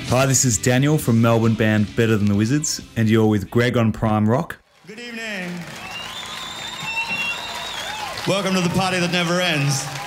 Hi, this is Daniel from Melbourne band Better Than the Wizards, and you're with Greg on Prime Rock. Good evening. Welcome to the party that never ends.